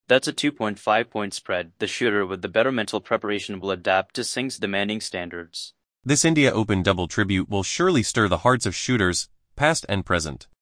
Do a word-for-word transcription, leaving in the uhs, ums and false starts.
That's a two point five point spread. The shooter with the better mental preparation will adapt to Singh's demanding standards. This India Open double tribute will surely stir the hearts of shooters, past and present.